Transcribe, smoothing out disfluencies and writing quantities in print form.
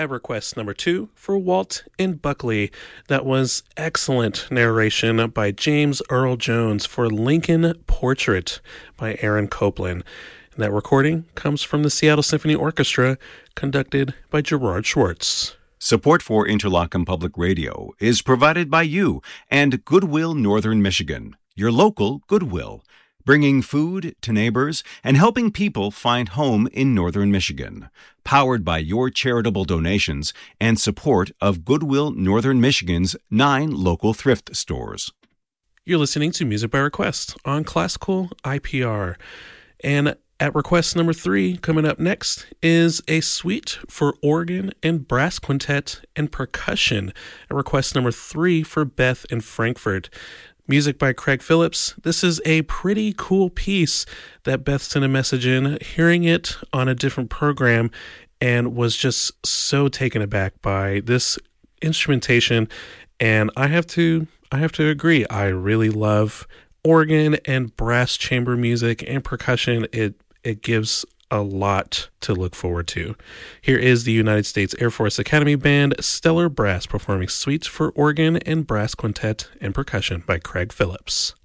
at request number 2 for Walt and Buckley. That was excellent narration by James Earl Jones for Lincoln Portrait by Aaron Copland. And that recording comes from the Seattle Symphony Orchestra, conducted by Gerard Schwartz. Support for Interlochen Public Radio is provided by you and Goodwill Northern Michigan, your local Goodwill, bringing food to neighbors and helping people find home in Northern Michigan. Powered by your charitable donations and support of Goodwill Northern Michigan's 9 local thrift stores. You're listening to Music by Request on Classical IPR. And at request number 3, coming up next, is a suite for organ and brass quintet and percussion. At request number 3 for Beth in Frankfurt. Music by Craig Phillips. This is a pretty cool piece that Beth sent a message in, hearing it on a different program, and was just so taken aback by this instrumentation. And I have to agree. I really love organ and brass chamber music and percussion. It gives a lot to look forward to. Here is the United States Air Force Academy Band Stellar Brass performing Suite for Organ and Brass Quintet and Percussion by Craig Phillips.